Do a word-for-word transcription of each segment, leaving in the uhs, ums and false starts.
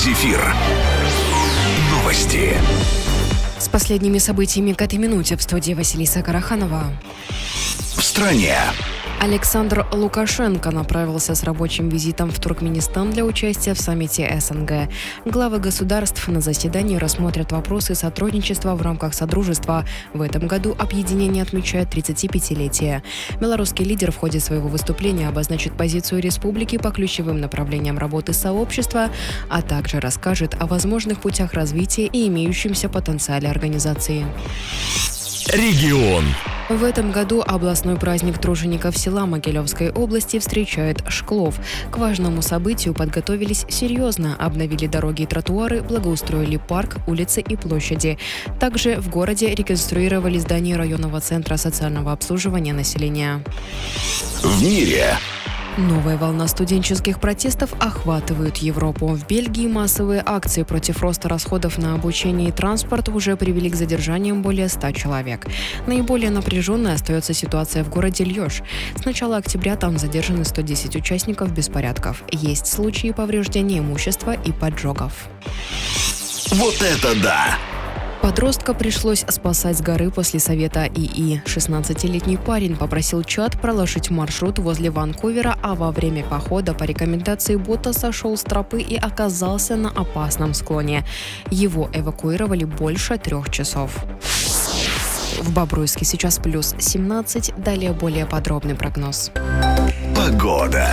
Зефир. Новости. С последними событиями к этой минуте в студии Василиса Караханова. В стране. Александр Лукашенко направился с рабочим визитом в Туркменистан для участия в саммите СНГ. Главы государств на заседании рассмотрят вопросы сотрудничества в рамках Содружества. В этом году объединение отмечает тридцатипятилетие. Белорусский лидер в ходе своего выступления обозначит позицию республики по ключевым направлениям работы сообщества, а также расскажет о возможных путях развития и имеющемся потенциале организации. Регион. В этом году областной праздник тружеников села Могилевской области встречает Шклов. К важному событию подготовились серьезно, обновили дороги и тротуары, благоустроили парк, улицы и площади. Также в городе реконструировали здание районного центра социального обслуживания населения. В мире. Новая волна студенческих протестов охватывает Европу. В Бельгии массовые акции против роста расходов на обучение и транспорт уже привели к задержаниям более ста человек. Наиболее напряженной остается ситуация в городе Льеж. С начала октября там задержаны сто десять участников беспорядков. Есть случаи повреждения имущества и поджогов. Вот это да! Подростка пришлось спасать с горы после совета ИИ. шестнадцатилетний парень попросил чат проложить маршрут возле Ванкувера, а во время похода по рекомендации бота сошел с тропы и оказался на опасном склоне. Его эвакуировали больше трех часов. В Бобруйске сейчас плюс семнадцать. Далее более подробный прогноз. Погода.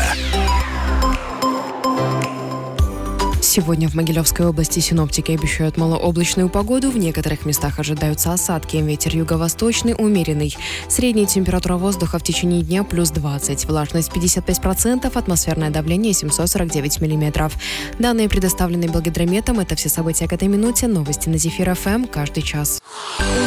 Сегодня в Могилевской области синоптики обещают малооблачную погоду. В некоторых местах ожидаются осадки. Ветер юго-восточный умеренный. Средняя температура воздуха в течение дня плюс двадцать. Влажность пятьдесят пять процентов. Атмосферное давление семьсот сорок девять миллиметров. Данные предоставлены Белгидрометом. Это все события к этой минуте. Новости на Зефир ФМ каждый час.